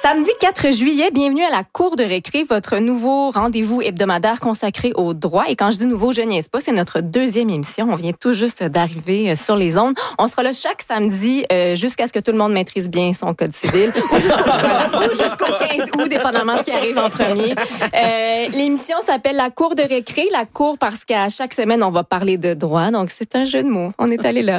Samedi 4 juillet, bienvenue à la Cour de récré, votre nouveau rendez-vous hebdomadaire consacré au droit. Et quand je dis nouveau, je niaise pas, c'est notre deuxième émission. On vient tout juste d'arriver sur les ondes. On sera là chaque samedi jusqu'à ce que tout le monde maîtrise bien son code civil ou jusqu'au 15 août, dépendamment ce qui arrive en premier. L'émission s'appelle la Cour de récré. La Cour parce qu'à chaque semaine, on va parler de droit. Donc, c'est un jeu de mots. On est allé là.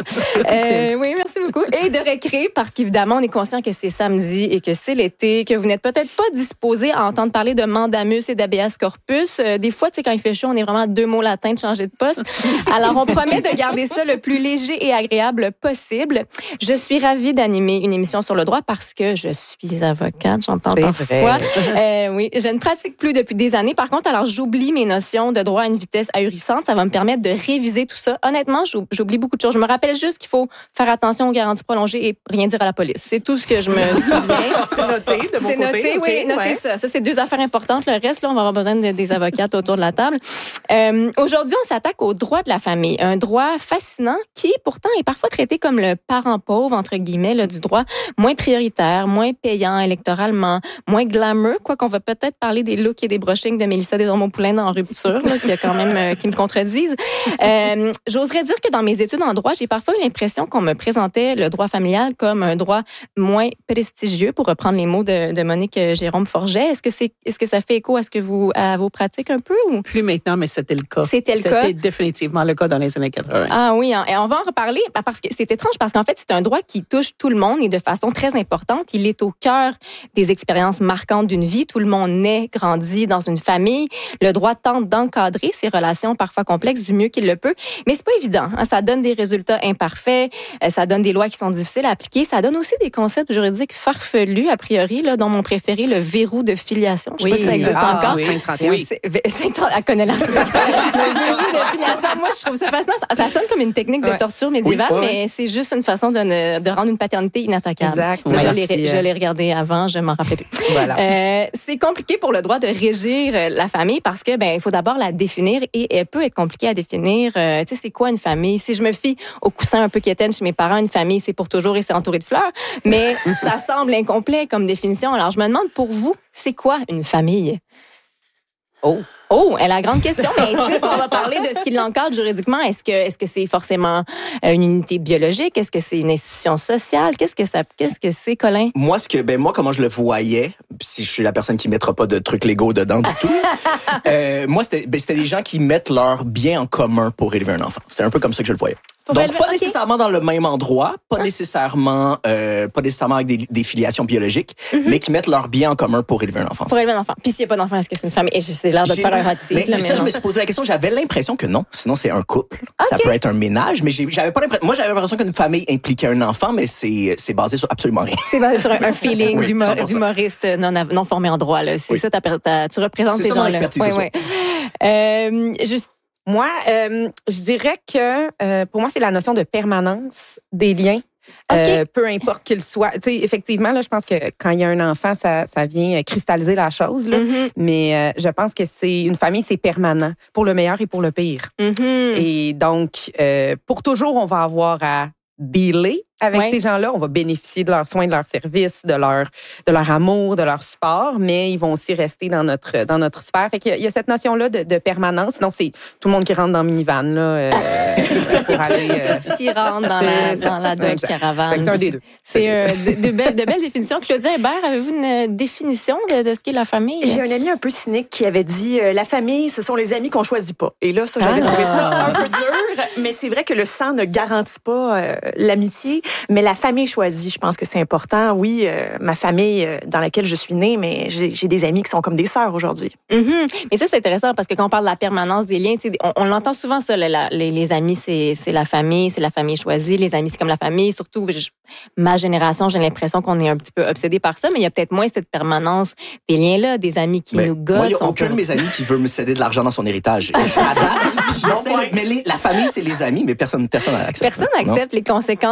Oui, merci beaucoup. Et de récré parce qu'évidemment, on est conscient que c'est samedi et que c'est l'été, que vous n'êtes peut-être pas disposé à entendre parler de mandamus et d'habeas corpus. Des fois, tu sais, quand il fait chaud, on est vraiment à 2 mots latins de changer de poste. Alors, on promet de garder ça le plus léger et agréable possible. Je suis ravie d'animer une émission sur le droit parce que je suis avocate, j'entends parfois. Oui, je ne pratique plus depuis des années. Par contre, alors, j'oublie mes notions de droit à une vitesse ahurissante. Ça va me permettre de réviser tout ça. Honnêtement, j'oublie beaucoup de choses. Je me rappelle juste qu'il faut faire attention aux garanties prolongées et rien dire à la police. C'est tout ce que je me souviens. C'est noté de mon côté. C'est noté, oui, okay, notez ouais. ça. Ça, c'est 2 affaires importantes. Le reste, là, on va avoir besoin des avocates autour de la table. Aujourd'hui, on s'attaque au droit de la famille. Un droit fascinant qui, pourtant, est parfois traité comme le parent pauvre, entre guillemets, là, du droit, moins prioritaire, moins payant électoralement, moins glamour, quoi qu'on va peut-être parler des looks et des brushings de Mélissa Desormeaux-Poulain en rupture, là, qui a quand même, qui me contredisent. J'oserais dire que dans mes études en droit, j'ai parfois eu l'impression qu'on me présentait le droit familial comme un droit moins prestigieux, pour reprendre les mots de Monique Jérôme Forget. Est-ce que ça fait écho à vos pratiques un peu? Ou? Plus maintenant, mais c'était le cas. C'était définitivement le cas dans les années 80. Ah oui, hein, et on va en reparler parce que c'est étrange parce qu'en fait, c'est un droit qui touche tout le monde et de façon très importante. Il est au cœur des expériences marquantes d'une vie. Tout le monde naît, grandit dans une famille. Le droit tente d'encadrer ces relations parfois complexes du mieux qu'il le peut, mais c'est pas évident. Hein. Ça donne des résultats imparfaits, ça donne des lois qui sont difficiles à appliquer, ça donne aussi des concepts juridiques farfelus, a priori, là, dont mon préféré, le verrou de filiation. Je sais pas si ça existe encore. Oui. 531. Elle connaît l'article. Le verrou de filiation. Moi, je trouve ça fascinant. Ça sonne comme une technique de torture médiévale, mais c'est juste une façon de rendre une paternité inattaquable. Exact. Ça, je l'ai regardé avant, je m'en rappelais plus. Voilà. C'est compliqué pour le droit de régir la famille parce que il faut d'abord la définir et elle peut être compliquée à définir. Tu sais, c'est quoi une famille? Si je me fie au coussin un peu quétaine chez mes parents, une famille, c'est pour toujours et c'est entouré de fleurs. Mais ça semble incomplet comme définition. Alors, je me demande pour vous, c'est quoi une famille? Oh, elle a la grande question, mais est-ce qu'on va parler de ce qui l'encadre juridiquement? Est-ce que c'est forcément une unité biologique? Est-ce que c'est une institution sociale? Qu'est-ce que c'est, Colin? Moi, comment je le voyais, si je suis la personne qui mettra pas de trucs légaux dedans du tout, moi, c'était des gens qui mettent leurs biens en commun pour élever un enfant. C'est un peu comme ça que je le voyais. Donc, pas nécessairement dans le même endroit, pas nécessairement avec des filiations biologiques, mais qui mettent leurs biens en commun pour élever un enfant. Pour élever un enfant. Puis s'il n'y a pas d'enfant, est-ce que c'est une famille? Et c'est l'air de te faire un hot seat. Mais ça, je me suis posé la question, j'avais l'impression que non. Sinon, c'est un couple. Okay. Ça peut être un ménage, mais j'avais pas l'impression. Moi, j'avais l'impression qu'une famille impliquait un enfant, mais c'est basé sur absolument rien. C'est basé sur un feeling d'humoriste non formé en droit, là. C'est ça, tu représentes ces gens-là. C'est ça mon expertise. Juste. Moi, je dirais que pour moi, c'est la notion de permanence des liens. Okay. Peu importe qu'il soit. Tu sais, effectivement, là, je pense que quand il y a un enfant, ça vient cristalliser la chose. Là. Mm-hmm. Mais je pense que c'est une famille, c'est permanent, pour le meilleur et pour le pire. Mm-hmm. Et donc, pour toujours, on va avoir à dealer avec ces gens-là. On va bénéficier de leurs soins, de leurs services, de leur amour, de leur support, mais ils vont aussi rester dans notre sphère. Fait qu'il y a cette notion-là de permanence. Sinon, c'est tout le monde qui rentre dans le minivan là, pour aller... tout ce qui rentre dans la Dodge Caravane. C'est un des deux. C'est de belles définitions. Claudia Hébert, avez-vous une définition de ce qu'est la famille? J'ai un ami un peu cynique qui avait dit la famille, ce sont les amis qu'on choisit pas. Et là, ça, j'avais trouvé ça un peu dur. Mais c'est vrai que le sang ne garantit pas l'amitié. Mais la famille choisie, je pense que c'est important. Oui, ma famille dans laquelle je suis née, mais j'ai des amis qui sont comme des sœurs aujourd'hui. Mm-hmm. Mais ça, c'est intéressant parce que quand on parle de la permanence des liens, on l'entend souvent, ça, les amis, c'est la famille choisie. Les amis, c'est comme la famille. Surtout, ma génération, j'ai l'impression qu'on est un petit peu obsédé par ça, mais il y a peut-être moins cette permanence des liens-là, des amis qui nous gossent. Moi, il n'y a aucun de mes amis qui veut me céder de l'argent dans son héritage. J'essaie de mêler la famille, c'est les amis, mais personne n'accepte. Personne n'accepte les conséquences puis les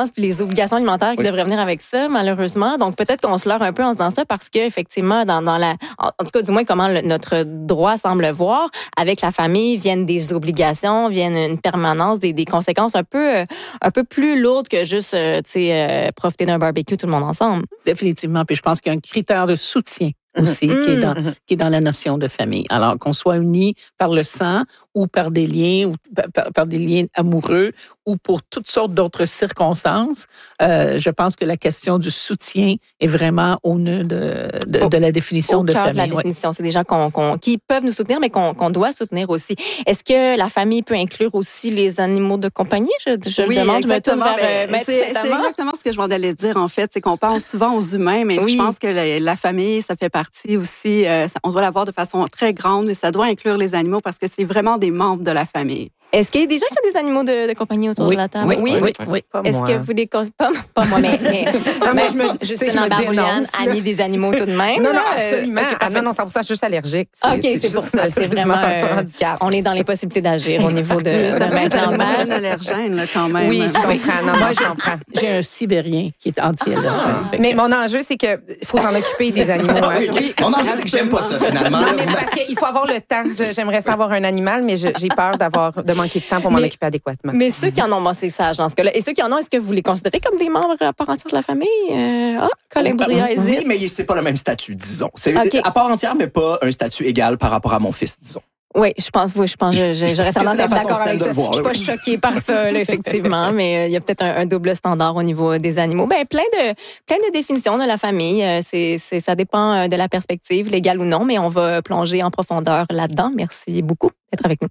obligations alimentaires qui devraient venir avec ça, malheureusement. Donc, peut-être qu'on se leurre un peu en se disant ça parce qu'effectivement, en tout cas, du moins, comment notre droit semble voir, avec la famille viennent des obligations, viennent une permanence, des conséquences un peu plus lourdes que juste, profiter d'un barbecue tout le monde ensemble. Définitivement. Puis je pense qu'il y a un critère de soutien aussi qui est dans la notion de famille. Alors qu'on soit unis par le sang ou par des liens ou par des liens amoureux ou pour toutes sortes d'autres circonstances, je pense que la question du soutien est vraiment au nœud de la définition de famille. La définition, c'est des gens qui peuvent nous soutenir, mais qu'on doit soutenir aussi. Est-ce que la famille peut inclure aussi les animaux de compagnie? Je le demande, je me tourne vers Maître C'est exactement ce que je m'en allais dire, en fait. C'est qu'on pense souvent aux humains, mais je pense que la famille, ça fait partie aussi, on doit la voir de façon très grande, et ça doit inclure les animaux parce que c'est vraiment des membres de la famille. Est-ce qu'il y a des gens qui ont des animaux de compagnie autour de la table? Oui. Est-ce que vous les pas moi, mais Justine Lambert-Bouliane, amie des animaux tout de même. Non, absolument. Non, 100%, je suis juste allergique. OK, c'est pour ça. C'est vraiment un handicap. On est dans les possibilités d'agir au niveau de Maître Lambert. Un allergène, là, quand même. Oui, je comprends. Non, moi, je comprends. J'ai un Sibérien qui est anti-allergène. Mais mon enjeu, c'est qu'il faut s'en occuper des animaux. Oui. Mon enjeu, c'est que j'aime pas ça, finalement. Non, mais c'est parce qu'il faut avoir le temps. J'aimerais savoir un animal, mais j'ai peur de manquer de temps pour m'en occuper adéquatement. Mais ceux qui en ont, c'est sage dans ce cas-là. Et ceux qui en ont, est-ce que vous les considérez comme des membres à part entière de la famille? Colin Boudria hésite. Oui, mais c'est pas le même statut, disons. C'est à part entière, mais pas un statut égal par rapport à mon fils, disons. Oui, je pense, j'aurais tendance à être d'accord avec ça. Je suis pas choquée par ça, là, effectivement, mais il y a peut-être un double standard au niveau des animaux. Ben, plein de définitions de la famille. Ça dépend de la perspective, légale ou non, mais on va plonger en profondeur là-dedans. Merci beaucoup d'être avec nous.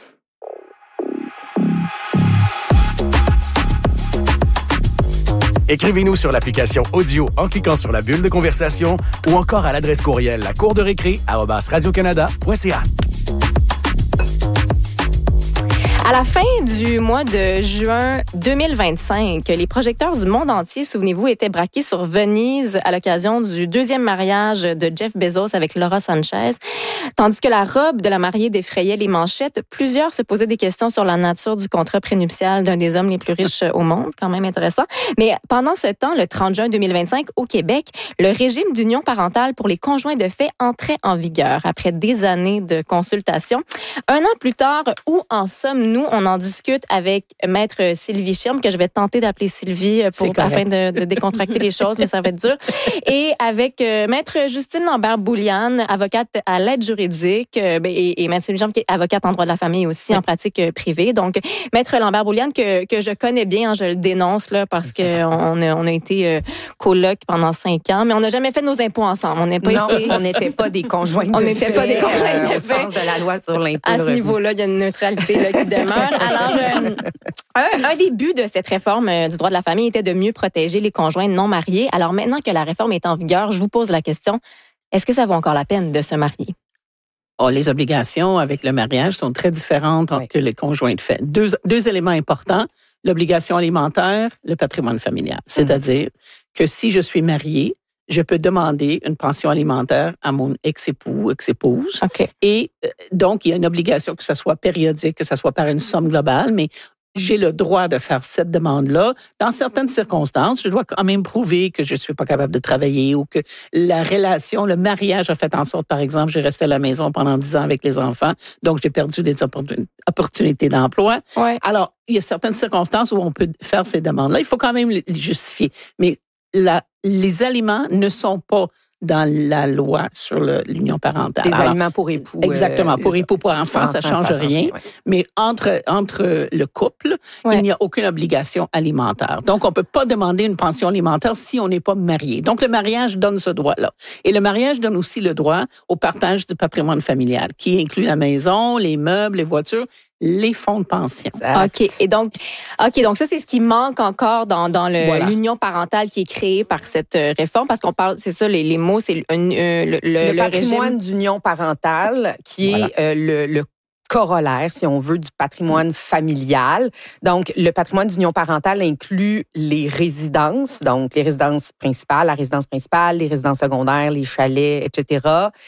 Écrivez-nous sur l'application audio en cliquant sur la bulle de conversation ou encore à l'adresse courriel lacourderécré@radiocanada.ca. À la fin du mois de juin 2025, les projecteurs du monde entier, souvenez-vous, étaient braqués sur Venise à l'occasion du deuxième mariage de Jeff Bezos avec Laura Sanchez. Tandis que la robe de la mariée défrayait les manchettes, plusieurs se posaient des questions sur la nature du contrat prénuptial d'un des hommes les plus riches au monde. Quand même intéressant. Mais pendant ce temps, le 30 juin 2025, au Québec, le régime d'union parentale pour les conjoints de fait entrait en vigueur après des années de consultation. Un an plus tard, où en sommes-nous? On en discute avec Maître Sylvie Schirm, que je vais tenter d'appeler Sylvie afin de décontracter les choses, mais ça va être dur. Et avec Maître Justine Lambert-Bouliane, avocate à l'aide juridique, et Maître Sylvie Schirm, qui est avocate en droit de la famille aussi, en pratique privée. Donc, Maître Lambert-Bouliane, que je connais bien, je le dénonce là, parce qu'on a été coloc pendant 5 ans, mais on n'a jamais fait nos impôts ensemble. On n'était pas des conjoints de fait. On n'était pas des conjoints de fait. Au sens de la loi sur l'impôt. À ce niveau-là, il y a une neutralité là, qui demeure. Alors, un des buts de cette réforme du droit de la famille était de mieux protéger les conjoints non mariés. Alors, maintenant que la réforme est en vigueur, je vous pose la question, est-ce que ça vaut encore la peine de se marier? Les obligations avec le mariage sont très différentes que les conjoints de fait. Deux éléments importants, l'obligation alimentaire, le patrimoine familial. C'est-à-dire que si je suis mariée, je peux demander une pension alimentaire à mon ex-époux, ex-épouse. Okay. Et donc, il y a une obligation que ce soit périodique, que ce soit par une somme globale, mais j'ai le droit de faire cette demande-là. Dans certaines circonstances, je dois quand même prouver que je ne suis pas capable de travailler ou que la relation, le mariage a fait en sorte, par exemple, j'ai resté à la maison pendant 10 ans avec les enfants, donc j'ai perdu des opportunités d'emploi. Ouais. Alors, il y a certaines circonstances où on peut faire ces demandes-là. Il faut quand même les justifier. Mais les aliments ne sont pas dans la loi sur l'union parentale. Les aliments pour époux. Exactement. Pour époux, pour enfants, ça change rien. Ouais. Mais entre le couple, il n'y a aucune obligation alimentaire. Donc, on peut pas demander une pension alimentaire si on n'est pas marié. Donc, le mariage donne ce droit-là. Et le mariage donne aussi le droit au partage du patrimoine familial, qui inclut la maison, les meubles, les voitures, les fonds de pension. OK. Donc ça, c'est ce qui manque encore dans l'union parentale qui est créée par cette réforme, parce qu'on parle, c'est ça, les mots, c'est le patrimoine d'union parentale qui est le corollaire, si on veut, du patrimoine familial. Donc, le patrimoine d'union parentale inclut les résidences, donc les résidences principales, la résidence principale, les résidences secondaires, les chalets, etc.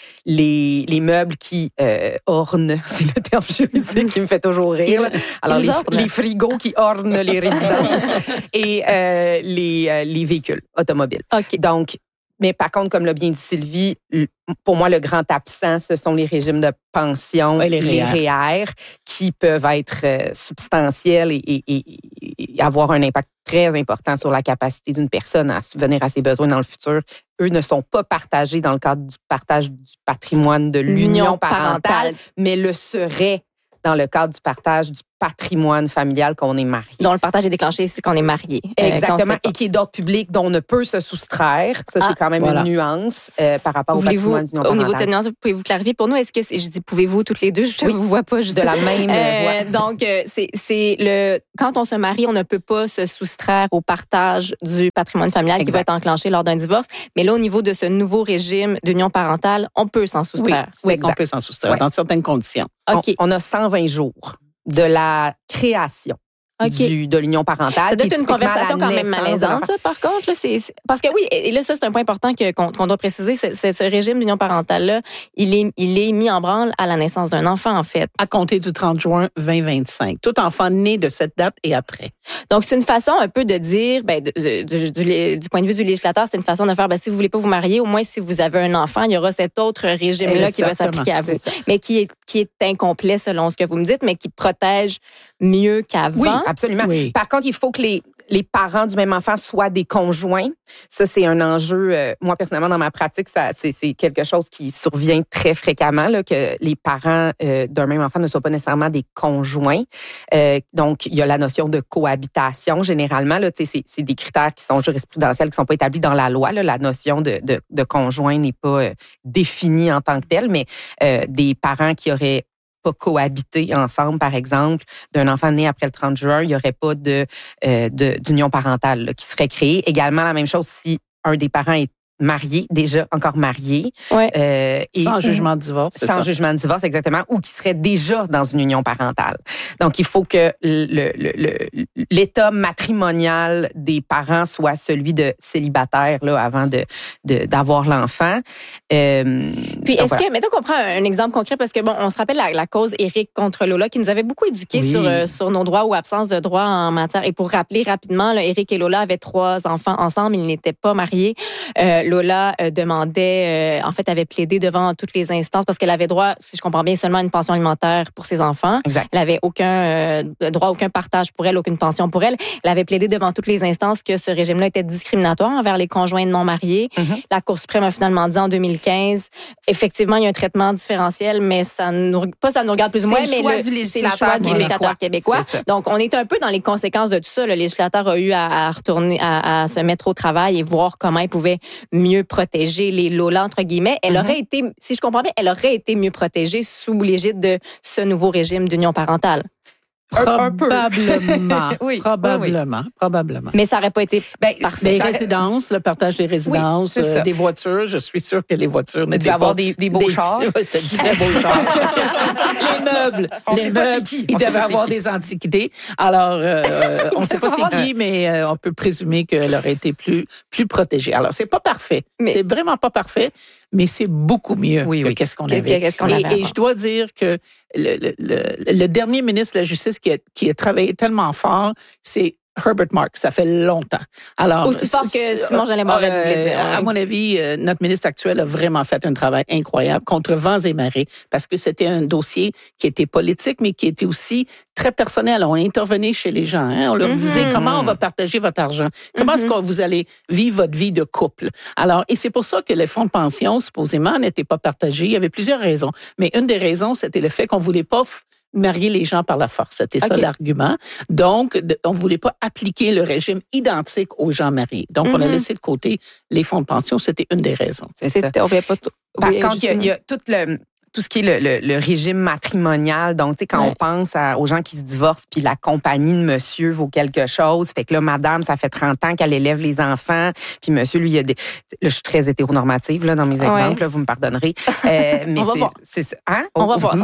Les meubles qui ornent, c'est le terme juridique qui me fait toujours rire. Alors, les frigos qui ornent les résidences et les véhicules automobiles. Okay. Donc, mais par contre, comme l'a bien dit Sylvie, pour moi, le grand absent, ce sont les régimes de pension, les REER, qui peuvent être substantiels et avoir un impact très important sur la capacité d'une personne à subvenir à ses besoins dans le futur. Eux ne sont pas partagés dans le cadre du partage du patrimoine de l'union parentale, mais le seraient dans le cadre du partage du patrimoine familial qu'on est marié. Dont le partage est déclenché, c'est qu'on est marié. Exactement, et qui est d'ordre public, dont on ne peut se soustraire. Ça, c'est quand même une nuance par rapport au patrimoine d'union parentale. Au niveau de cette nuance, pouvez-vous clarifier pour nous? Est-ce que, je dis pouvez-vous toutes les deux, je ne vous vois pas juste de la même voix. Donc, quand on se marie, on ne peut pas se soustraire au partage du patrimoine familial qui va être enclenché lors d'un divorce. Mais là, au niveau de ce nouveau régime d'union parentale, on peut s'en soustraire. Oui, on peut s'en soustraire dans certaines conditions. Okay. On a 120 jours de la création de l'union parentale. Ça doit être une conversation quand même malaisante, ça, par contre. Là, parce que oui, et là, ça, c'est un point important qu'on doit préciser. Ce régime d'union parentale-là, il est mis en branle à la naissance d'un enfant, en fait. À compter du 30 juin 2025. Tout enfant né de cette date et après. Donc, c'est une façon un peu de dire, du point de vue du législateur, c'est une façon de faire, si vous voulez pas vous marier, au moins si vous avez un enfant, il y aura cet autre régime-là qui va s'appliquer à vous. Mais qui est incomplet selon ce que vous me dites, mais qui protège mieux qu'avant. Oui, absolument. Oui. Par contre, il faut que les parents du même enfant soient des conjoints. Ça, c'est un enjeu. Moi, personnellement, dans ma pratique, c'est quelque chose qui survient très fréquemment, là, que les parents d'un même enfant ne soient pas nécessairement des conjoints. Donc, il y a la notion de cohabitation, généralement. Là, c'est des critères qui sont jurisprudentiels, qui ne sont pas établis dans la loi. Là. La notion de conjoint n'est pas définie en tant que telle, mais des parents qui auraient pas cohabiter ensemble, par exemple, d'un enfant né après le 30 juin, il n'y aurait pas d'union parentale là, qui serait créée. Également, la même chose si un des parents est marié, déjà encore marié. Ouais. Sans jugement de divorce. Sans jugement de divorce, exactement, ou qui serait déjà dans une union parentale. Donc, il faut que l'état matrimonial des parents soit celui de célibataire là, avant d'avoir l'enfant. Puis, est-ce que, mettons qu'on prend un exemple concret, parce que, on se rappelle la cause Éric contre Lola, qui nous avait beaucoup éduqués sur nos droits ou absence de droits en matière. Et pour rappeler rapidement, là, Éric et Lola avaient 3 enfants ensemble, ils n'étaient pas mariés. Lola avait plaidé devant toutes les instances parce qu'elle avait droit, si je comprends bien, seulement à une pension alimentaire pour ses enfants. Exact. Elle avait aucun droit, aucun partage pour elle, aucune pension pour elle. Elle avait plaidé devant toutes les instances que ce régime-là était discriminatoire envers les conjoints non mariés. Mm-hmm. La Cour suprême a finalement dit en 2015, effectivement, il y a un traitement différentiel, mais ça nous regarde plus ou moins. C'est le choix du législateur québécois. Donc, on est un peu dans les conséquences de tout ça. Le législateur a eu à retourner, à se mettre au travail et voir comment il pouvait mieux protéger les Lola, entre guillemets. Elle aurait été, si je comprends bien, elle aurait été mieux protégée sous l'égide de ce nouveau régime d'union parentale. Probablement. Oui. Probablement. Mais ça n'aurait pas été parfait. Les résidences, le partage des résidences, des voitures. Je suis sûre que les voitures n'étaient pas... avoir des beaux chars. C'était de très beaux chars. Les meubles, ils devaient avoir des antiquités. Alors, on ne sait pas c'est qui, mais on peut présumer qu'elle aurait été plus protégée. Alors, c'est pas parfait. C'est vraiment pas parfait, mais c'est beaucoup mieux que qu'est-ce qu'on avait. Et je dois dire que le dernier ministre de la Justice qui a travaillé tellement fort, c'est Herbert Marks. Ça fait longtemps. Alors, aussi fort que Simon Jolin Barrette voulait dire. À mon avis, notre ministre actuel a vraiment fait un travail incroyable contre vents et marées parce que c'était un dossier qui était politique, mais qui était aussi très personnel. On intervenait chez les gens. On leur disait comment on va partager votre argent. Comment est-ce que vous allez vivre votre vie de couple. Alors, et c'est pour ça que les fonds de pension, supposément, n'étaient pas partagés. Il y avait plusieurs raisons. Mais une des raisons, c'était le fait qu'on voulait pas marier les gens par la force. C'était ça l'argument. Donc, on ne voulait pas appliquer le régime identique aux gens mariés. Donc, on a laissé de côté les fonds de pension. C'était une des raisons. C'est ça. On voulait pas Par contre, il y a tout tout ce qui est le régime matrimonial. Donc, tu sais, quand on pense aux gens qui se divorcent, puis la compagnie de monsieur vaut quelque chose. Fait que là, madame, ça fait 30 ans qu'elle élève les enfants. Puis monsieur, lui, il y a des... Là, je suis très hétéronormative là, dans mes exemples. Là, vous me pardonnerez. Mais on va voir. C'est ça. Hein? On va voir.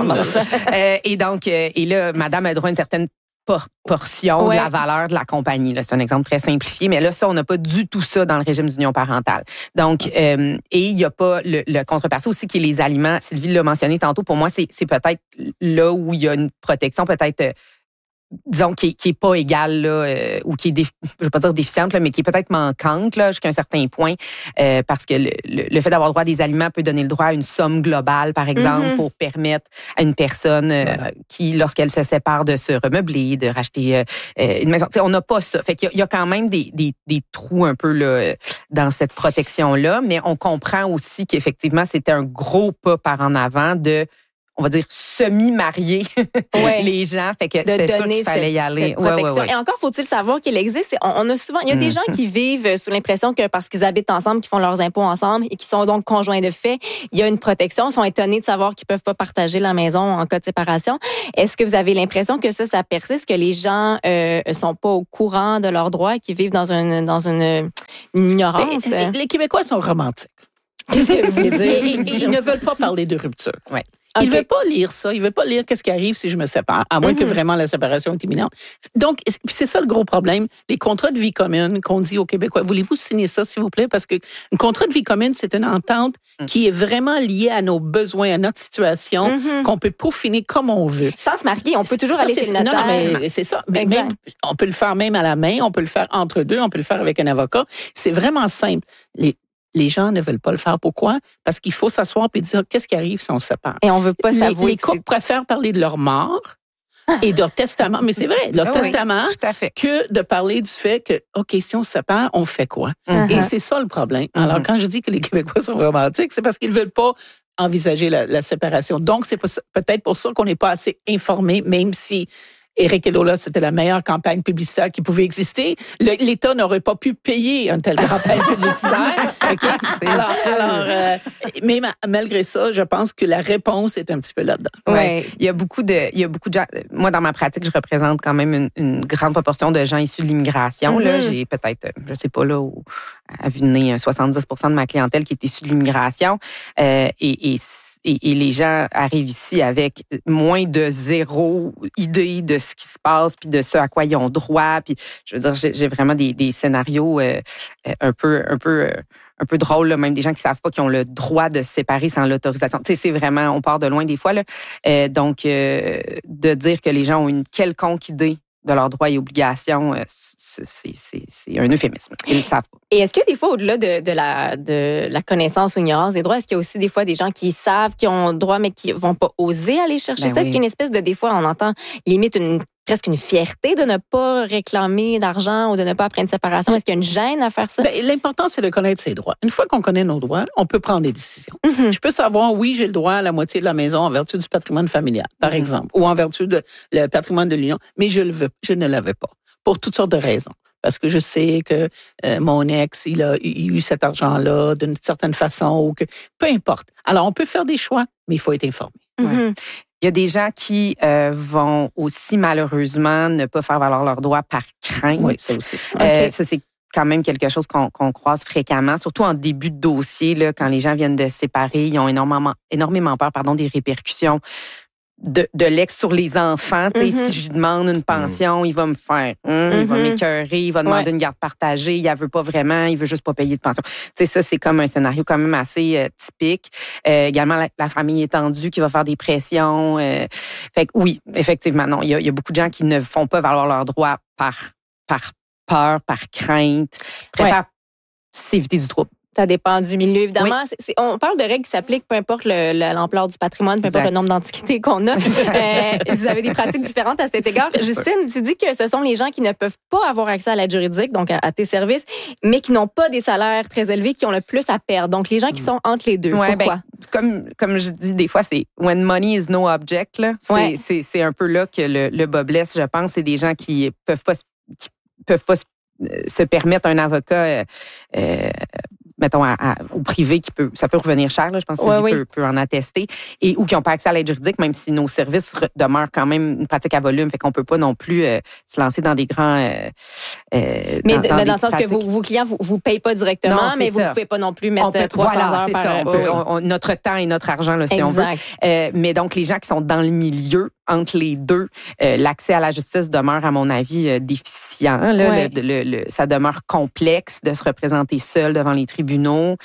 Et donc, et là, madame a droit à une certaine portion de la valeur de la compagnie. Là, c'est un exemple très simplifié, mais là, ça, on n'a pas du tout ça dans le régime d'union parentale. Donc, et il n'y a pas le contrepartie aussi qui est les aliments. Sylvie l'a mentionné tantôt. Pour moi, c'est peut-être là où il y a une protection, peut-être... disons, qui est pas égale, là, ou qui est, je vais pas dire déficiente, là, mais qui est peut-être manquante, là, jusqu'à un certain point, parce que le fait d'avoir droit à des aliments peut donner le droit à une somme globale, par exemple, pour permettre à une personne qui, lorsqu'elle se sépare, de se remeubler, de racheter une maison. T'sais, on n'a pas ça. Fait qu'il y a quand même des trous un peu là, dans cette protection-là, mais on comprend aussi qu'effectivement, c'était un gros pas par en avant de, on va dire, semi-marier les gens. Fait que c'était sûr qu'il fallait y aller. Et encore, faut-il savoir qu'il existe. On a souvent, il y a des gens qui vivent sous l'impression que parce qu'ils habitent ensemble, qu'ils font leurs impôts ensemble et qui sont donc conjoints de fait, il y a une protection. Ils sont étonnés de savoir qu'ils peuvent pas partager la maison en cas de séparation. Est-ce que vous avez l'impression que ça persiste, que les gens sont pas au courant de leurs droits, qu'ils vivent dans une ignorance? Les Québécois sont romantiques. Qu'est-ce que vous voulez dire? Ils ne veulent pas parler de rupture. Ouais. Ils ne veulent pas lire ça. Ils ne veulent pas lire qu'est-ce qui arrive si je me sépare, à moins que vraiment la séparation est imminente. Donc, c'est ça le gros problème. Les contrats de vie commune qu'on dit aux Québécois, voulez-vous signer ça, s'il vous plaît? Parce qu'un contrat de vie commune, c'est une entente qui est vraiment liée à nos besoins, à notre situation, qu'on peut peaufiner comme on veut. Sans se marier, on peut toujours aller chez le notaire. Non, mais c'est ça. Mais même, on peut le faire même à la main, on peut le faire entre deux, on peut le faire avec un avocat. C'est vraiment simple. Les gens ne veulent pas le faire. Pourquoi? Parce qu'il faut s'asseoir et dire qu'est-ce qui arrive si on se sépare. Et on veut pas s'avouer. Les couples préfèrent parler de leur mort et de leur testament. Mais c'est vrai, leur testament, tout à fait. que de parler du fait que, OK, si on se sépare, on fait quoi? Et c'est ça le problème. Alors, quand je dis que les Québécois sont romantiques, c'est parce qu'ils ne veulent pas envisager la séparation. Donc, c'est peut-être pour ça qu'on n'est pas assez informés, même si Éric et Lola, c'était la meilleure campagne publicitaire qui pouvait exister. L'État n'aurait pas pu payer une telle campagne publicitaire. Mais malgré ça, je pense que la réponse est un petit peu là-dedans. Ouais. Il y a beaucoup de gens. Moi, dans ma pratique, je représente quand même une grande proportion de gens issus de l'immigration. Là, j'ai peut-être, je sais pas là, à vue de nez, 70% de ma clientèle qui est issue de l'immigration. Et les gens arrivent ici avec moins de zéro idée de ce qui se passe, puis de ce à quoi ils ont droit. Puis, je veux dire, j'ai vraiment des scénarios un peu drôles, là, même des gens qui savent pas qu'ils ont le droit de se séparer sans l'autorisation. Tu sais, c'est vraiment, on part de loin des fois, là. Donc, de dire que les gens ont une quelconque idée de leurs droits et obligations, c'est un euphémisme. Ils ne le savent pas. Et est-ce que des fois, au-delà de la connaissance ou ignorance des droits, est-ce qu'il y a aussi des fois des gens qui savent qu'ils ont droit, mais qui vont pas oser aller chercher ça? Est-ce qu'il y a une espèce de, des fois, on entend limite presque une fierté de ne pas réclamer d'argent ou de ne pas après une séparation? Est-ce qu'il y a une gêne à faire ça? L'important, c'est de connaître ses droits. Une fois qu'on connaît nos droits, on peut prendre des décisions. Je peux savoir, oui, j'ai le droit à la moitié de la maison en vertu du patrimoine familial, par exemple, ou en vertu de le patrimoine de l'union, mais je ne l'avais pas, pour toutes sortes de raisons. Parce que je sais que mon ex, il a eu cet argent-là d'une certaine façon, ou que peu importe. Alors, on peut faire des choix, mais il faut être informé. Il y a des gens qui vont aussi, malheureusement, ne pas faire valoir leurs droits par crainte. Oui, ça aussi. Ça, c'est quand même quelque chose qu'on croise fréquemment, surtout en début de dossier, là, quand les gens viennent de se séparer. Ils ont énormément peur des répercussions de l'ex sur les enfants. Si je lui demande une pension, il va me faire, il va m'écœurer, il va demander une garde partagée, il ne veut pas vraiment, il veut juste pas payer de pension. Ça, c'est comme un scénario quand même assez typique. Également, la famille étendue qui va faire des pressions. Fait que oui, effectivement, non, il y a beaucoup de gens qui ne font pas valoir leurs droits par peur, par crainte, préfèrent s'éviter du trouble. Ça dépend du milieu, évidemment. Oui. On parle de règles qui s'appliquent, peu importe l'ampleur du patrimoine, peu importe le nombre d'antiquités qu'on a. Vous avez des pratiques différentes à cet égard. Justine, tu dis que ce sont les gens qui ne peuvent pas avoir accès à l'aide juridique, donc à tes services, mais qui n'ont pas des salaires très élevés, qui ont le plus à perdre. Donc, les gens qui sont entre les deux. Pourquoi? Comme je dis des fois, c'est when money is no object. Là. C'est un peu là que le bas blesse, je pense. C'est des gens qui peuvent pas se permettre un avocat mettons, au privé, ça peut revenir cher, là, je pense que Sylvie peut en attester, ou qui n'ont pas accès à l'aide juridique, même si nos services demeurent quand même une pratique à volume, fait qu'on peut pas non plus se lancer dans des grands... mais dans le sens que vos clients vous payent pas directement, mais vous ne pouvez pas non plus mettre 300 heures par... notre temps et notre argent, là, si on veut. Mais donc, les gens qui sont dans le milieu, entre les deux, l'accès à la justice demeure, à mon avis, déficient. Là, ça demeure complexe de se représenter seul devant les tribunaux.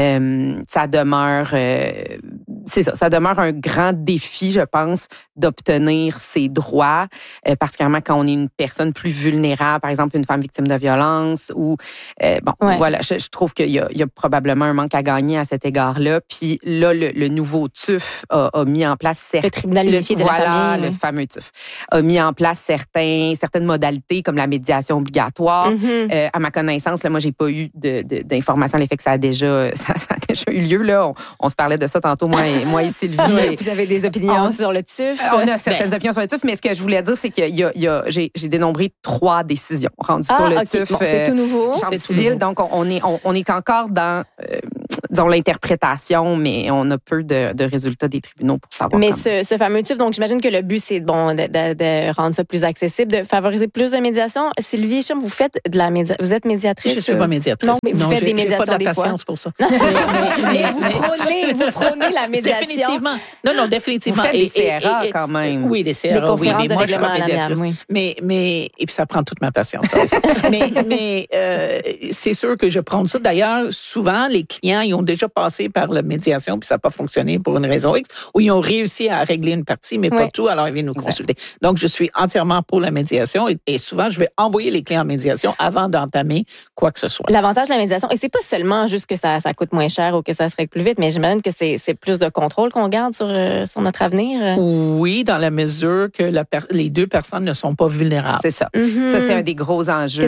Ça demeure... c'est ça, ça demeure un grand défi, je pense, d'obtenir ses droits, particulièrement quand on est une personne plus vulnérable, par exemple une femme victime de violence ou voilà, je trouve qu'il y a probablement un manque à gagner à cet égard-là. Puis là, le nouveau TUF a mis en place le tribunal unifié de la famille, le fameux TUF a mis en place certaines modalités comme la médiation obligatoire. À ma connaissance, là, moi j'ai pas eu d'informations à l'effet que ça a déjà eu lieu là. On se parlait de ça tantôt, moi et Sylvie. Vous avez des opinions sur le TUF? On a certaines opinions sur le TUF, mais ce que je voulais dire, c'est que j'ai dénombré 3 décisions rendues sur le TUF. Bon, c'est tout nouveau. Chambre civile, donc on est encore dans disons l'interprétation, mais on a peu de résultats des tribunaux pour savoir. Mais ce fameux TUF, donc j'imagine que le but c'est de rendre ça plus accessible, de favoriser plus de médiation. Sylvie Chum, vous êtes médiatrice? Je suis pas médiatrice. Non, mais vous faites des médiations pas de la des fois. patience pour ça. mais vous prônez la médiation. Définitivement. Non, définitivement. Vous faites des CRA quand même. Oui, des CRA. Des conférences mais moi, je suis pas médiatrice. oui. Mais et puis ça prend toute ma patience. mais c'est sûr que je prends ça. D'ailleurs, souvent, les clients, ils ont déjà passé par la médiation, puis ça n'a pas fonctionné pour une raison X, ou ils ont réussi à régler une partie, mais pas tout, alors ils viennent nous consulter. Donc, je suis entièrement pour la médiation et souvent, je vais envoyer les clients en médiation avant d'entamer quoi que ce soit. L'avantage de la médiation, et c'est pas seulement juste que ça coûte moins cher ou que ça se règle plus vite, mais j'imagine que c'est plus de contrôle qu'on garde sur notre avenir. Oui, dans la mesure que les deux personnes ne sont pas vulnérables. C'est ça. Ça, c'est un des gros enjeux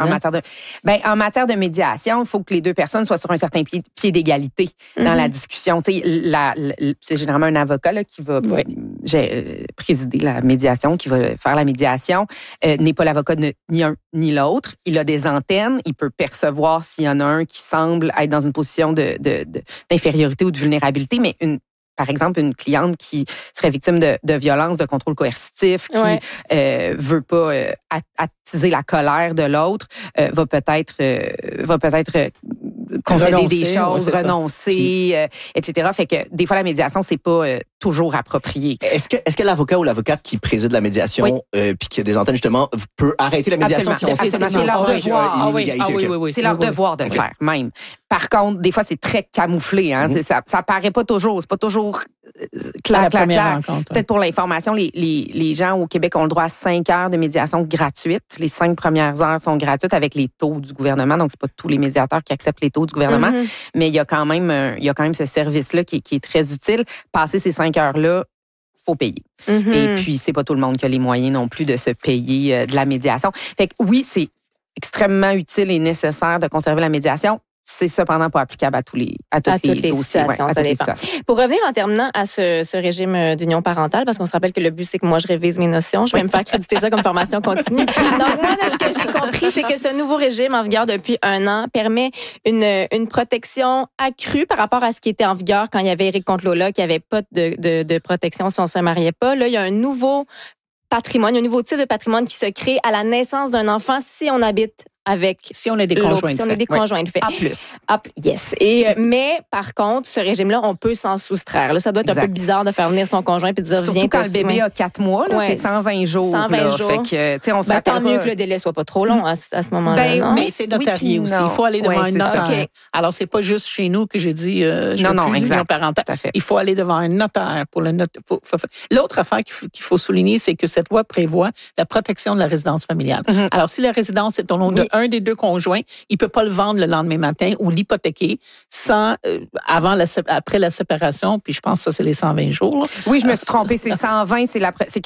en matière de médiation. Il faut que les deux personnes soient sur un certain pied d'égalité dans la discussion. C'est généralement un avocat là, qui va présider la médiation, qui va faire la médiation. N'est pas l'avocat ni un ni l'autre. Il a des antennes. Il peut percevoir s'il y en a un qui semble être dans une position d'infériorité ou de vulnérabilité, mais par exemple, une cliente qui serait victime de violence, de contrôle coercitif, qui veut pas attiser la colère de l'autre, va peut-être concéder des choses, renoncer, etc. Fait que des fois, la médiation, c'est pas toujours approprié. Est-ce que l'avocat ou l'avocate qui préside la médiation, puis qui a des antennes, justement, peut arrêter la médiation si on sait c'est leur devoir. C'est leur devoir de le faire, même. Par contre, des fois, c'est très camouflé. Hein? Ça paraît pas toujours. C'est pas toujours clair. Peut-être pour l'information, les gens au Québec ont le droit à 5 heures de médiation gratuite. Les 5 premières heures sont gratuites avec les taux du gouvernement. Donc, c'est pas tous les médiateurs qui acceptent les taux du gouvernement. Mais il y a quand même ce service-là qui est très utile. Passer ces 5 heures-là, faut payer. Et puis, c'est pas tout le monde qui a les moyens non plus de se payer de la médiation. Fait que oui, c'est extrêmement utile et nécessaire de conserver la médiation. C'est cependant pas applicable à toutes les situations. Ça dépend. Pour revenir en terminant à ce régime d'union parentale, parce qu'on se rappelle que le but, c'est que moi, je révise mes notions. Je vais me faire créditer ça comme formation continue. Donc, moi, de ce que j'ai compris, c'est que ce nouveau régime en vigueur depuis 1 an permet une protection accrue par rapport à ce qui était en vigueur quand il y avait Éric Contre-Lola, qui avait pas de protection si on se mariait pas. Là, il y a un nouveau patrimoine, un nouveau type de patrimoine qui se crée à la naissance d'un enfant si on habite avec... Si on a des conjoints de fait. Si on a des conjoints de fait. Yes. Mais, par contre, ce régime-là, on peut s'en soustraire. Là, ça doit être un peu bizarre de faire venir son conjoint et de dire, surtout quand le bébé a 4 mois, là, c'est 120 jours. 120 jours. Fait que, on tant mieux que le délai soit pas trop long à ce moment-là. Mais c'est notarié aussi. Il faut aller devant un notaire. Alors, c'est pas juste chez nous que j'ai dit, l'union parentale. Il faut aller devant un notaire pour le notaire. L'autre affaire qu'il faut souligner, c'est que cette loi prévoit la protection de la résidence familiale. Alors, si la résidence est au nom de un des deux conjoints, il peut pas le vendre le lendemain matin ou l'hypothéquer sans après la séparation. Puis je pense que ça c'est les 120 jours. Là. Oui, je me suis trompée. C'est 120, c'est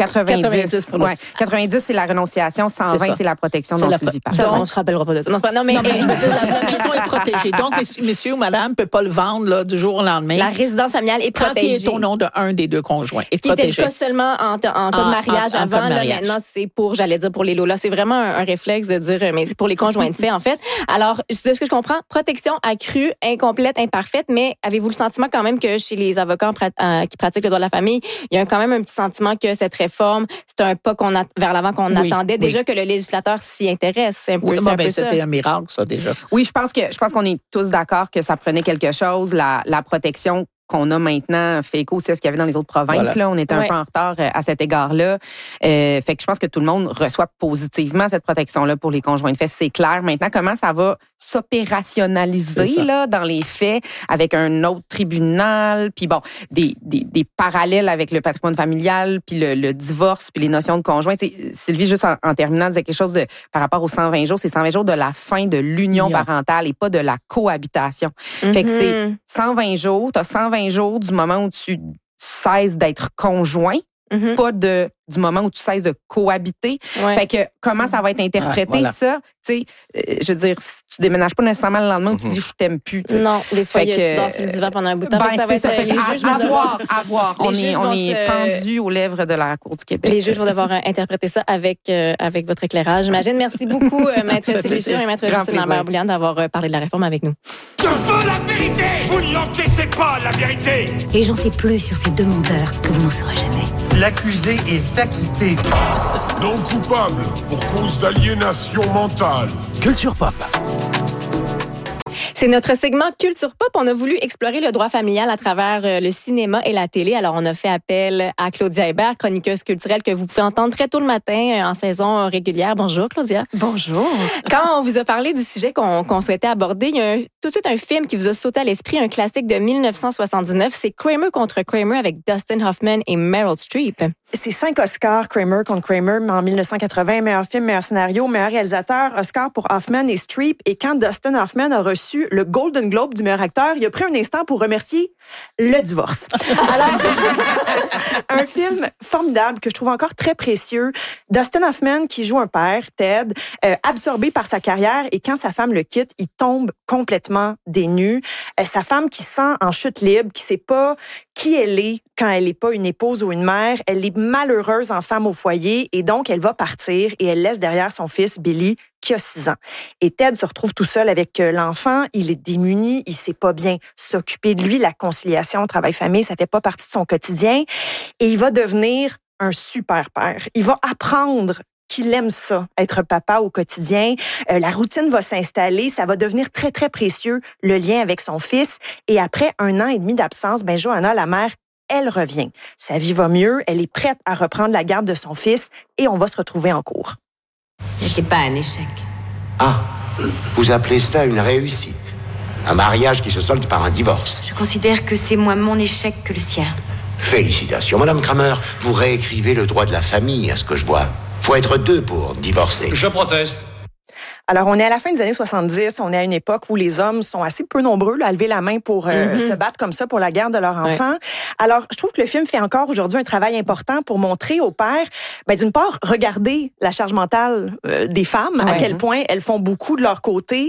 90. 90 c'est la renonciation, 120 c'est la protection non suivie par. Donc on se rappellera pas de ça. Non, mais la maison est protégée. Donc monsieur ou madame peut pas le vendre là, du jour au lendemain. La résidence familiale est protégée. Quand il est au nom d'un des deux conjoints. Ce qui était le cas seulement en cas de mariage avant. Là, maintenant c'est pour les lolas. C'est vraiment un réflexe de dire mais c'est pour les conjoint de fait, en fait. Alors, de ce que je comprends, protection accrue, incomplète, imparfaite, mais avez-vous le sentiment quand même que chez les avocats qui pratiquent le droit de la famille, il y a quand même un petit sentiment que cette réforme, c'est un pas vers l'avant qu'on attendait déjà, que le législateur s'y intéresse? C'est un peu, c'était un miracle, ça, déjà. Oui, je pense qu'on est tous d'accord que ça prenait quelque chose, la protection qu'on a maintenant fait écho aussi à ce qu'il y avait dans les autres provinces. Voilà. Là, on était un peu en retard à cet égard-là. Fait que je pense que tout le monde reçoit positivement cette protection-là pour les conjoints de fait. C'est clair. Maintenant, comment ça va s'opérationnaliser là, dans les faits avec un autre tribunal, puis bon, des parallèles avec le patrimoine familial, puis le divorce, puis les notions de conjoint. Sylvie, juste en terminant, disait quelque chose par rapport aux 120 jours. C'est 120 jours de la fin de l'union parentale et pas de la cohabitation. Fait que c'est 120 jours. T'as 120 jours du moment où tu cesses d'être conjoint, pas du moment où tu cesses de cohabiter. Fait que comment ça va être interprété, ça? Tu sais, je veux dire, tu déménages pas nécessairement le lendemain où tu dis je t'aime plus. T'sais. Non, des fois, tu dors sur le divan pendant un bout de temps. Ça va être les juges à voir. On est pendu aux lèvres de la Cour du Québec. Les juges vont devoir interpréter ça avec votre éclairage. J'imagine. Merci beaucoup, Maître Sylvie Sûr et Maître Justine Lambert-Bouliane, d'avoir parlé de la réforme avec nous. Je veux la vérité! Vous n'encaissez pas la vérité! Et j'en sais plus sur ces deux menteurs que vous n'en saurez jamais. L'accusé est acquitté. Non coupable pour cause d'aliénation mentale. Culture Pop. C'est notre segment Culture Pop. On a voulu explorer le droit familial à travers le cinéma et la télé. Alors, on a fait appel à Claudia Hébert, chroniqueuse culturelle que vous pouvez entendre très tôt le matin en saison régulière. Bonjour, Claudia. Bonjour. Quand on vous a parlé du sujet qu'on souhaitait aborder, il y a tout de suite un film qui vous a sauté à l'esprit, un classique de 1979. C'est Kramer contre Kramer avec Dustin Hoffman et Meryl Streep. C'est 5 Oscars, Kramer contre Kramer, en 1980. Meilleur film, meilleur scénario, meilleur réalisateur, Oscar pour Hoffman et Streep. Et quand Dustin Hoffman a reçu le Golden Globe du meilleur acteur, il a pris un instant pour remercier le divorce. Alors, un film formidable que je trouve encore très précieux. Dustin Hoffman qui joue un père, Ted, absorbé par sa carrière, et quand sa femme le quitte, il tombe complètement dénu. Sa femme qui se sent en chute libre, qui sait pas qui elle est quand elle n'est pas une épouse ou une mère. Elle est malheureuse en femme au foyer et donc elle va partir et elle laisse derrière son fils Billy qui a 6 ans. Et Ted se retrouve tout seul avec l'enfant. Il est démuni, il sait pas bien s'occuper de lui. La conciliation travail-famille, ça fait pas partie de son quotidien. Et il va devenir un super père. Il va apprendre qu'il aime ça, être papa au quotidien. La routine va s'installer, ça va devenir très, très précieux, le lien avec son fils. Et après 1 an et demi d'absence, Johanna, la mère, elle revient. Sa vie va mieux, elle est prête à reprendre la garde de son fils et on va se retrouver en cours. Ce n'était pas un échec. Ah, vous appelez ça une réussite? Un mariage qui se solde par un divorce? Je considère que c'est moins mon échec que le sien. Félicitations, Madame Kramer. Vous réécrivez le droit de la famille, à ce que je vois. Faut être 2 pour divorcer. Je proteste. Alors, on est à la fin des années 70. On est à une époque où les hommes sont assez peu nombreux à lever la main pour se battre comme ça pour la garde de leur enfant. Ouais. Alors, je trouve que le film fait encore aujourd'hui un travail important pour montrer aux pères, d'une part, regarder la charge mentale des femmes, à quel point elles font beaucoup de leur côté.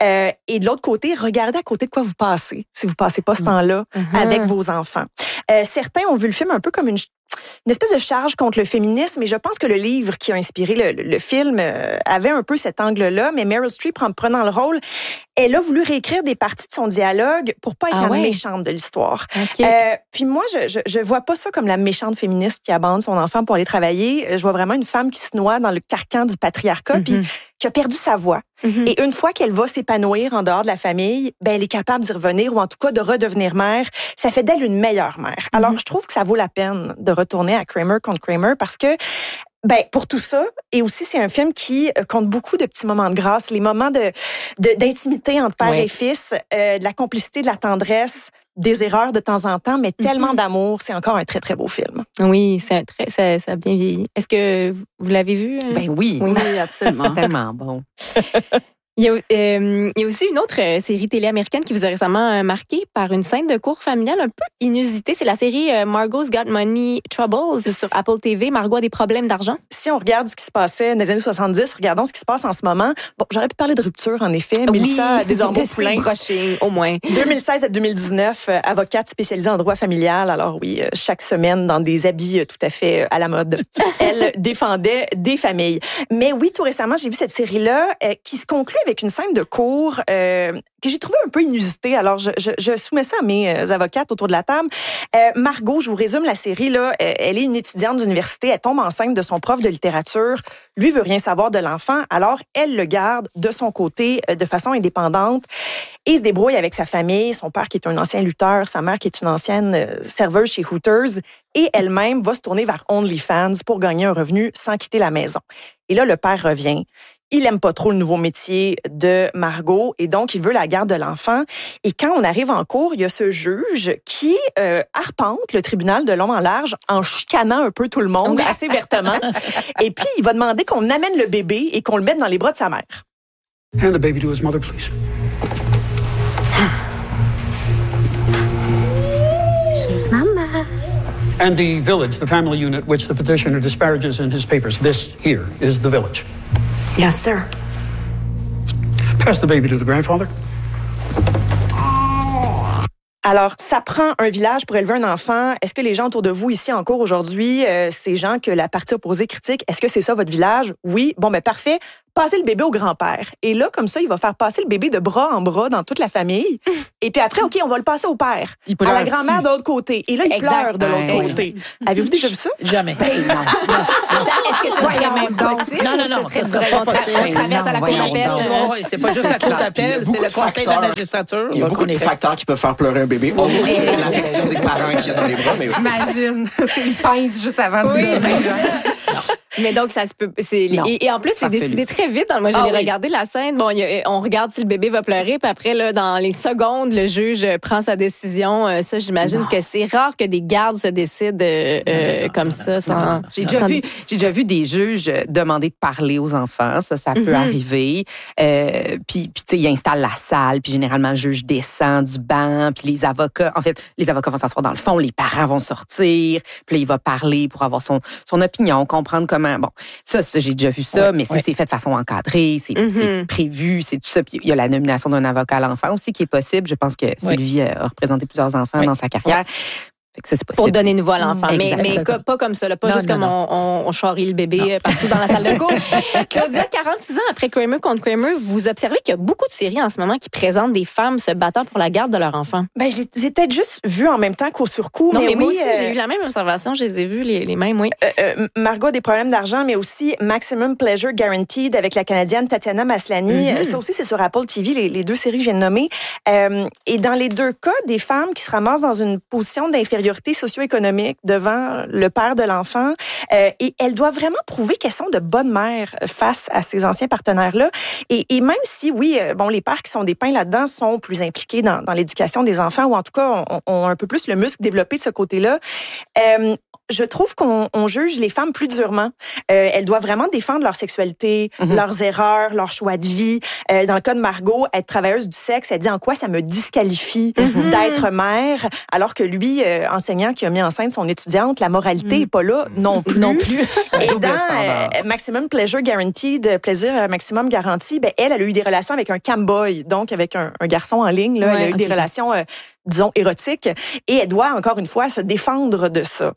Et de l'autre côté, regardez à côté de quoi vous passez, si vous passez pas ce temps-là avec vos enfants. Certains ont vu le film un peu comme une espèce de charge contre le féminisme, et je pense que le livre qui a inspiré le film avait un peu cet angle-là, mais Meryl Streep, en prenant le rôle, elle a voulu réécrire des parties de son dialogue pour pas être la méchante de l'histoire. Okay. Puis moi, je vois pas ça comme la méchante féministe qui abandonne son enfant pour aller travailler. Je vois vraiment une femme qui se noie dans le carcan du patriarcat, puis qui a perdu sa voix. Et une fois qu'elle va s'épanouir en dehors de la famille, elle est capable d'y revenir, ou en tout cas de redevenir mère. Ça fait d'elle une meilleure mère. Alors, je trouve que ça vaut la peine de retourner à Kramer contre Kramer parce que pour tout ça, et aussi c'est un film qui compte beaucoup de petits moments de grâce, les moments d'intimité entre père et fils, de la complicité, de la tendresse, des erreurs de temps en temps, mais tellement d'amour. C'est encore un très, très beau film. Oui, ça a bien vieilli. Est-ce que vous l'avez vu? Oui. Oui, absolument. Tellement bon. Il y a aussi une autre série télé américaine qui vous a récemment marqué par une scène de cour familiale un peu inusitée. C'est la série Margot's Got Money Troubles sur Apple TV. Margot a des problèmes d'argent. Si on regarde ce qui se passait dans les années 70, regardons ce qui se passe en ce moment. Bon, j'aurais pu parler de rupture, en effet. Mélissa Desormeaux-Poulain. Au moins. 2016 à 2019, avocate spécialisée en droit familial. Alors oui, chaque semaine dans des habits tout à fait à la mode. Elle défendait des familles. Mais oui, tout récemment, j'ai vu cette série-là qui se conclut avec une scène de cours que j'ai trouvée un peu inusitée. Alors, je soumets ça à mes avocates autour de la table. Margot, je vous résume la série, là. Elle est une étudiante d'université. Elle tombe enceinte de son prof de littérature. Lui veut rien savoir de l'enfant. Alors, elle le garde de son côté de façon indépendante et se débrouille avec sa famille. Son père qui est un ancien lutteur, sa mère qui est une ancienne serveuse chez Hooters. Et elle-même va se tourner vers OnlyFans pour gagner un revenu sans quitter la maison. Et là, le père revient. Il aime pas trop le nouveau métier de Margot et donc il veut la garde de l'enfant. Et quand on arrive en cours, il y a ce juge qui arpente le tribunal de long en large en chicanant un peu tout le monde assez vertement. Et puis, il va demander qu'on amène le bébé et qu'on le mette dans les bras de sa mère. Hand the baby to his mother, please. Here's Mama. And the village, the family unit which the petitioner disparages in his papers. This here is the village. Yes, sir. Pass the baby to the grandfather. Alors, ça prend un village pour élever un enfant. Est-ce que les gens autour de vous ici en cours aujourd'hui, ces gens que la partie opposée critique, est-ce que c'est ça votre village? Oui. Bon, ben parfait. Passez le bébé au grand-père. Et là, comme ça, il va faire passer le bébé de bras en bras dans toute la famille. Et puis après, OK, on va le passer au père. À la grand-mère de l'autre côté. Et là, il pleure de l'autre côté. Avez-vous déjà vu ça? Jamais. Est-ce que ça serait même possible? Non, ça serait pas possible. On traverse à la cour d'appel. C'est pas juste la cour d'appel, c'est le conseil de la magistrature. Il y a beaucoup de facteurs qui peuvent faire pleurer un bébé, autre que l'affection des parents qu'il y a dans les bras. Mais imagine, il pince juste avant de dire. Mais donc, ça se peut. Et en plus, c'est décidé très vite. Moi, j'ai regardé la scène. Bon, on regarde si le bébé va pleurer. Puis après, là, dans les secondes, le juge prend sa décision. Ça, j'imagine que c'est rare que des gardes se décident comme ça. J'ai déjà vu des juges demander de parler aux enfants. Ça peut arriver. Puis tu sais, ils installent la salle. Puis généralement, le juge descend du banc. Puis les avocats vont s'asseoir dans le fond. Les parents vont sortir. Puis là, il va parler pour avoir son opinion, comprendre comment. Bon, ça j'ai déjà vu ça, mais c'est fait de façon encadrée, c'est prévu, c'est tout ça. Puis il y a la nomination d'un avocat à l'enfant aussi qui est possible. Je pense que Sylvie a représenté plusieurs enfants dans sa carrière. Fait que ça, c'est possible. Pour donner une voix à l'enfant. Mais pas comme ça, là, pas juste comme on charrie le bébé partout dans la salle de cours. Claudia, 46 ans après Kramer contre Kramer, vous observez qu'il y a beaucoup de séries en ce moment qui présentent des femmes se battant pour la garde de leur enfant. Ben, je les ai peut-être juste vues en même temps, coup sur coup. Non, mais moi aussi, j'ai eu la même observation. Je les ai vues, les mêmes, oui. Margot a des problèmes d'argent, mais aussi Maximum Pleasure Guaranteed avec la Canadienne Tatiana Maslany. Ça aussi, c'est sur Apple TV, les deux séries que je viens de nommer. Et dans les deux cas, des femmes qui se ramassent dans une position d'infériorité socio-économique devant le père de l'enfant. Et elles doivent vraiment prouver qu'elles sont de bonnes mères face à ces anciens partenaires-là. Et même si, les pères qui sont des pins là-dedans sont plus impliqués dans l'éducation des enfants, ou en tout cas ont un peu plus le muscle développé de ce côté-là, je trouve qu'on juge les femmes plus durement. Elles doivent vraiment défendre leur sexualité, leurs erreurs, leur choix de vie. Dans le cas de Margot, être travailleuse du sexe, elle dit en quoi ça me disqualifie d'être mère, alors que lui, enseignant qui a mis enceinte son étudiante, la moralité n'est pas là non plus. Et dans Maximum Pleasure Guaranteed, plaisir maximum garanti, elle a eu des relations avec un camboy, donc avec un garçon en ligne. Là, elle a eu des relations disons, érotiques, et elle doit, encore une fois, se défendre de ça.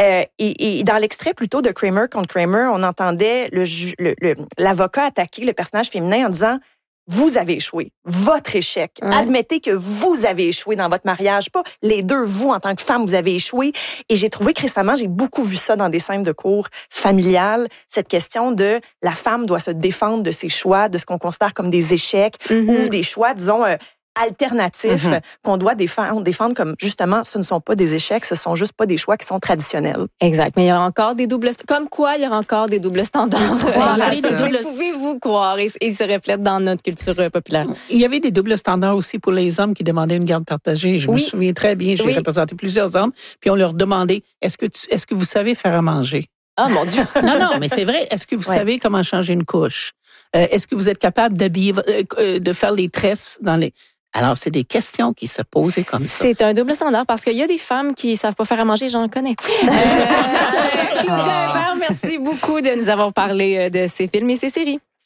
Et dans l'extrait plutôt de Kramer contre Kramer, on entendait l'avocat attaquer le personnage féminin en disant « Vous avez échoué. Votre échec. Admettez que vous avez échoué dans votre mariage. Pas les deux, vous, en tant que femme, vous avez échoué. » Et j'ai trouvé que récemment, j'ai beaucoup vu ça dans des scènes de cours familiales, cette question de la femme doit se défendre de ses choix, de ce qu'on considère comme des échecs, ou des choix, disons, alternatifs qu'on doit défendre comme, justement, ce ne sont pas des échecs, ce sont juste pas des choix qui sont traditionnels. Exact. Mais il y aura encore des doubles... Comme quoi, il y aura encore des doubles standards. Pouvez-vous croire? Et ils se reflètent dans notre culture populaire. Il y avait des doubles standards aussi pour les hommes qui demandaient une garde partagée. Je me souviens très bien, j'ai représenté plusieurs hommes, puis on leur demandait, est-ce que vous savez faire à manger? Ah, mon Dieu. Non, mais c'est vrai. Est-ce que vous savez comment changer une couche? Est-ce que vous êtes capable d'habiller, de faire les tresses dans les... Alors, c'est des questions qui se posaient comme ça. C'est un double standard parce qu'il y a des femmes qui savent pas faire à manger, j'en connais. Claudia Hébert, merci beaucoup de nous avoir parlé de ces films et ces séries.